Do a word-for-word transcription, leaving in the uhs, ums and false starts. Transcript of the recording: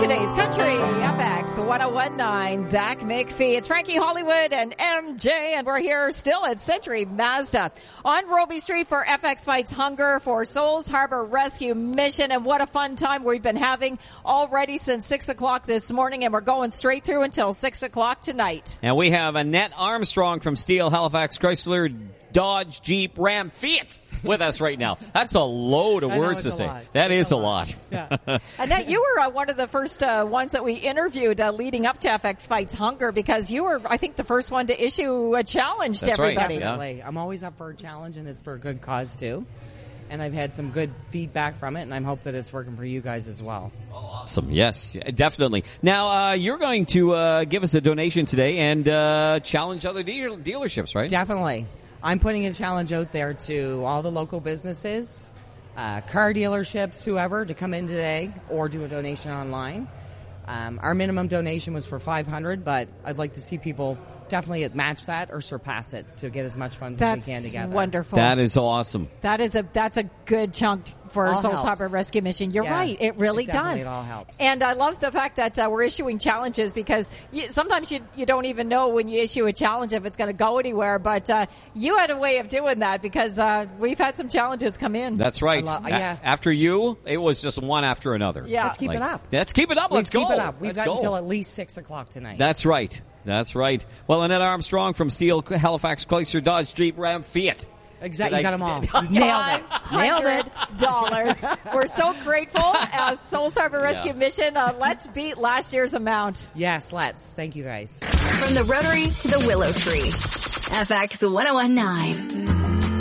Today's Country F X ten nineteen, Zach McPhee. It's Frankie Hollywood and M J, and we're here still at Century Mazda on Roby Street for F X Fights Hunger for Souls Harbor Rescue Mission. And what a fun time we've been having already since six o'clock this morning, and we're going straight through until six o'clock tonight. And we have Annette Armstrong from Steel Halifax Chrysler Dodge Jeep Ram Fiat with us right now. That's a load of words to say. Lot. That it's is a lot. lot. Yeah. Annette, you were uh, one of the first uh, ones that we interviewed uh, leading up to F X Fights Hunger, because you were, I think, the first one to issue a challenge That's to everybody. Right. Definitely. Yeah. I'm always up for a challenge, and it's for a good cause, too. And I've had some good feedback from it, and I hope that it's working for you guys as well. Oh, awesome. Yes, definitely. Now, uh, you're going to uh, give us a donation today and uh, challenge other deal- dealerships, right? Definitely. I'm putting a challenge out there to all the local businesses, uh, car dealerships, whoever, to come in today or do a donation online. Um, our minimum donation was for five hundred dollars, but I'd like to see people definitely match that or surpass it to get as much funds That's as we can together. Wonderful. That is awesome. That is a that's a good chunk for All Souls helps. Harbor Rescue Mission. You're Yeah. right. It really It definitely does. all helps. And I love the fact that uh, we're issuing challenges, because you, sometimes you you don't even know when you issue a challenge if it's going to go anywhere. But uh, you had a way of doing that, because uh, we've had some challenges come in. That's right. Lo- A- yeah. after you, it was just one after another. Yeah. Let's keep Like, it up. Let's keep it up. Let's Let's go. keep it up. We've Let's got go. until at least six o'clock tonight. That's right. That's right. Well, Annette Armstrong from Steel Halifax Chrysler Dodge Jeep Ram Fiat. Exactly. You Did I- got them all. You nailed it. Nailed it. Dollars. We're so grateful as Souls Harbor Rescue Yeah. Mission. Uh, let's beat last year's amount. Yes, let's. Thank you, guys. From the Rotary to the Willow Tree. F X ten nineteen.